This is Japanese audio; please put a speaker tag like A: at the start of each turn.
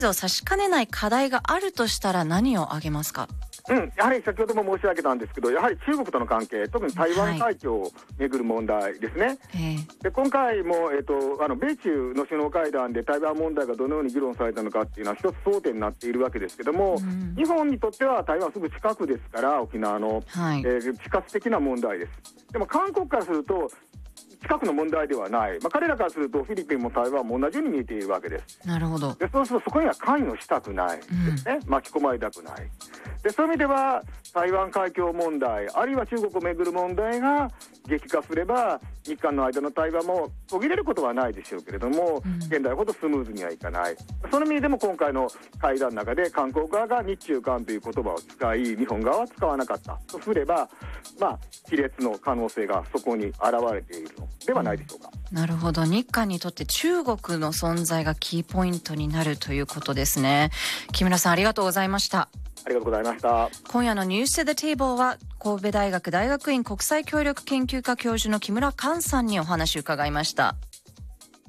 A: を差しかねない課題があるとしたら何を挙げますか？
B: やはり先ほども申し上げたんですけど、やはり中国との関係、特に台湾海峡をめぐる問題ですね。で今回も、米中の首脳会談で台湾問題がどのように議論されたのかっていうのは一つ争点になっているわけですけども、日本にとっては台湾すぐ近くですから、沖縄の、死活的な問題です。でも韓国からすると近くの問題ではない、彼らからするとフィリピンも台湾も同じように見えているわけです。
A: なるほど。
B: でそうするとそこには関与したくないですね、巻き込まれたくない。でそういう意味では台湾海峡問題、あるいは中国をめぐる問題が激化すれば日韓の間の対話も途切れることはないでしょうけれども、現代ほどスムーズにはいかない。その意味でも今回の会談の中で韓国側が日中韓という言葉を使い、日本側は使わなかったとすれば、亀裂の可能性がそこに現れているのではないでしょうか。
A: なるほど。日韓にとって中国の存在がキーポイントになるということですね。木村さん、ありがとうございました。
B: ありがとうございました。
A: 今夜のニュース to the table は神戸大学大学院国際協力研究科教授の木村寛さんにお話を伺いました。